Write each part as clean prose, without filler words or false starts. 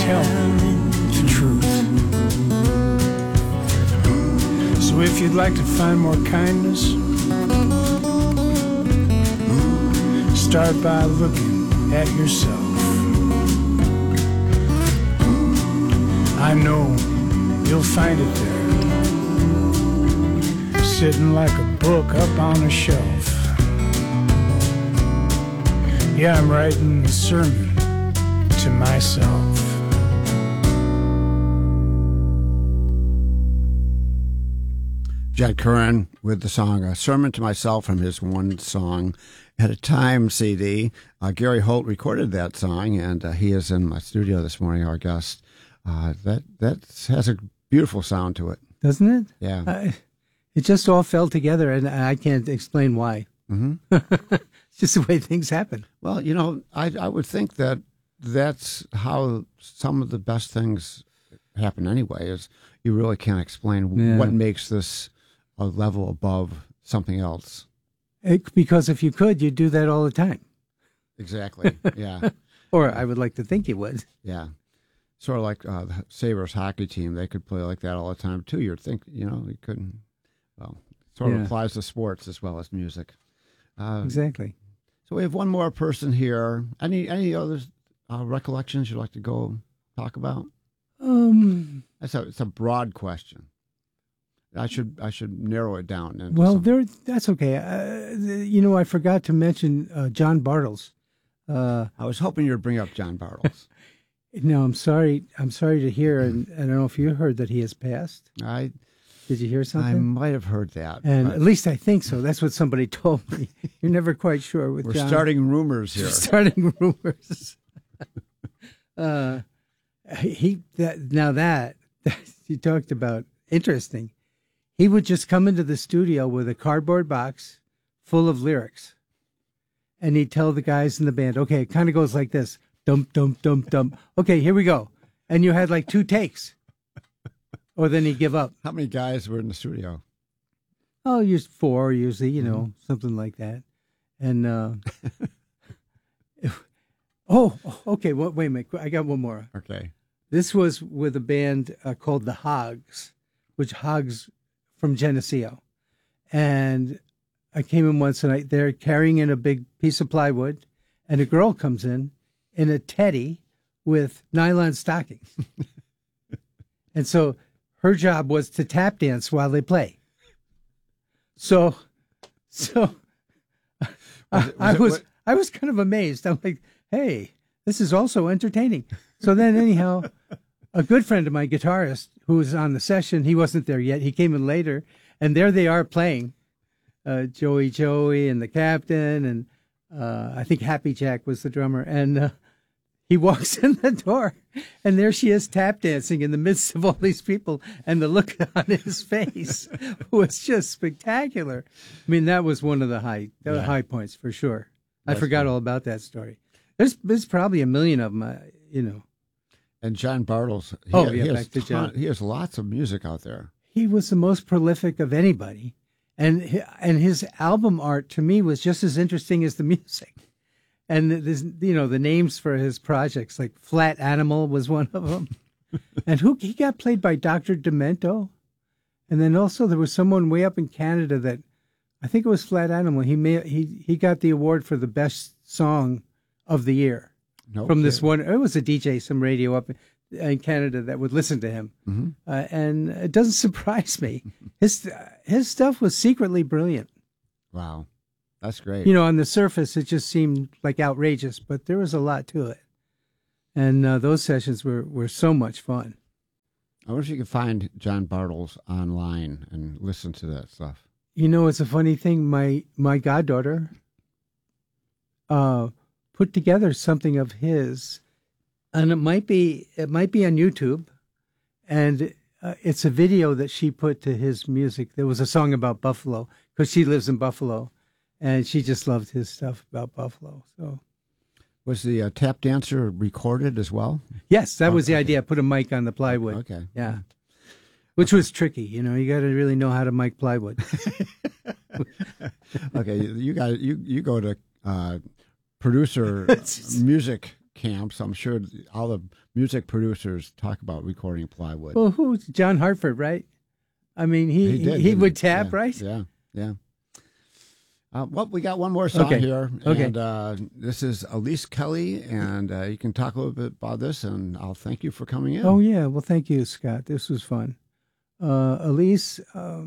tell the truth. So if you'd like to find more kindness, start by looking at yourself. I know you'll find it there, sitting like a book up on a shelf. Yeah, I'm writing a sermon to myself. Jed Curran with the song A Sermon to Myself from his One Song at a Time CD. Gary Holt recorded that song, and he is in my studio this morning, our guest. That has a beautiful sound to it. Doesn't it? Yeah. It just all fell together, and I can't explain why. Mm-hmm. It's just the way things happen. Well, you know, I would think that that's how some of the best things happen anyway, is you really can't explain what makes this a level above something else. Because if you could, you'd do that all the time. Exactly, yeah. Or I would like to think you would. Yeah. Sort of like the Sabres hockey team. They could play like that all the time, too. You'd think, you know, you couldn't. Well, it sort of applies to sports as well as music. Exactly. So we have one more person here. Any other recollections you'd like to go talk about? It's a broad question. I should narrow it down. Well, that's okay. I forgot to mention John Bartles. I was hoping you'd bring up John Bartles. No, I'm sorry. I'm sorry to hear, and I don't know if you heard that he has passed. Did you hear something? I might have heard that. And at least I think so. That's what somebody told me. You're never quite sure with John. We're starting rumors here. We're starting rumors. That you talked about interesting. He would just come into the studio with a cardboard box full of lyrics, and he'd tell the guys in the band, "Okay, it kind of goes like this: dump, dump, dump, dump. Okay, here we go." And you had like 2 takes. Or then he'd give up. How many guys were in the studio? Oh, used 4 usually, something like that. And okay. Well, wait a minute. I got one more. Okay. This was with a band called the Hogs, which Hogs from Geneseo. And I came in once and they're carrying in a big piece of plywood, and a girl comes in a teddy with nylon stockings. And so her job was to tap dance while they play. So I was kind of amazed. I'm like, hey, this is also entertaining. So then anyhow, a good friend of my guitarist who was on the session, he wasn't there yet. He came in later, and there they are playing, Joey and the Captain, and I think Happy Jack was the drummer. And he walks in the door, and there she is tap dancing in the midst of all these people, and the look on his face was just spectacular. I mean, that was one of the high points for sure. I forgot all about that story. There's probably a million of them, And John Bartles, he has lots of music out there. He was the most prolific of anybody, and his album art to me was just as interesting as the music. And there's, the names for his projects, like Flat Animal was one of them. And he got played by Dr. Demento. And then also there was someone way up in Canada that, I think it was Flat Animal. He got the award for the best song of the year from this one. It was a DJ, some radio up in Canada that would listen to him. Mm-hmm. And it doesn't surprise me. His stuff was secretly brilliant. Wow. That's great. On the surface, it just seemed like outrageous, but there was a lot to it. And those sessions were so much fun. I wonder if you could find John Bartles online and listen to that stuff. It's a funny thing. My goddaughter put together something of his, and it might be on YouTube, and it's a video that she put to his music. There was a song about Buffalo because she lives in Buffalo. And she just loved his stuff about Buffalo. So, was the tap dancer recorded as well? Yes, that was the idea. Put a mic on the plywood. Okay. Yeah. Which was tricky. You got to really know how to mic plywood. Okay, you go to producer music camps. I'm sure all the music producers talk about recording plywood. Well, who's John Hartford, right? I mean, he didn't would tap, Yeah, right? Yeah, yeah. Well, we got one more song Okay. here, Okay. and this is Elise Kelly, and you can talk a little bit about this, and I'll thank you for coming in. Oh, yeah. Well, thank you, Scott. This was fun. Elise,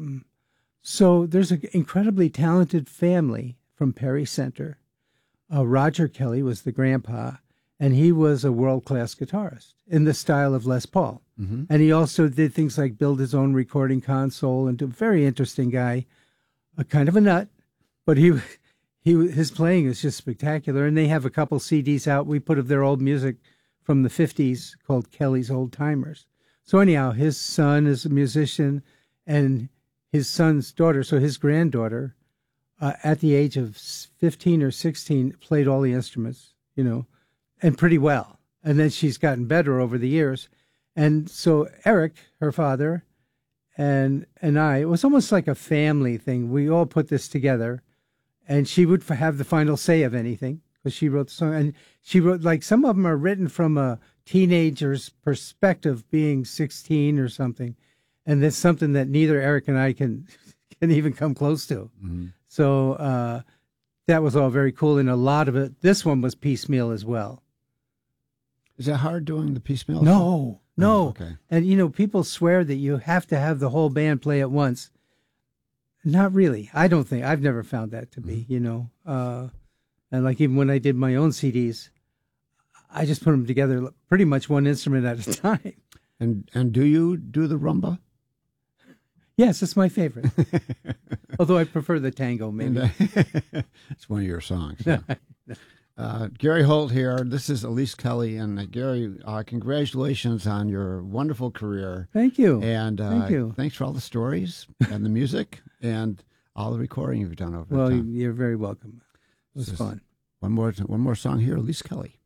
so there's an incredibly talented family from Perry Center. Roger Kelly was the grandpa, and he was a world-class guitarist in the style of Les Paul. Mm-hmm. And he also did things like build his own recording console, and a very interesting guy, a kind of a nut, but his playing is just spectacular. And they have a couple CDs out we put of their old music from the 50s called Kelly's Old Timers. So anyhow, his son is a musician, and his son's daughter, so his granddaughter, at the age of 15 or 16, played all the instruments, and pretty well. And then she's gotten better over the years. And so Eric, her father, and I, it was almost like a family thing. We all put this together, and she would have the final say of anything because she wrote the song. And she wrote, like, some of them are written from a teenager's perspective, being 16 or something. And that's something that neither Eric and I can even come close to. Mm-hmm. So that was all very cool. And a lot of it, this one was piecemeal as well. Is it hard doing the piecemeal? No. Oh, okay. And, people swear that you have to have the whole band play at once. Not really. I don't think. I've never found that to be, And like even when I did my own CDs, I just put them together pretty much one instrument at a time. And do you do the rumba? Yes, it's my favorite. Although I prefer the tango, maybe. It's one of your songs. Yeah. Gary Holt here. This is Elise Kelly. And Gary, congratulations on your wonderful career. Thank you. And Thank you. Thanks for all the stories and the music and all the recording you've done over Well, time. you're very welcome. It was fun. One more song here, Elise Kelly.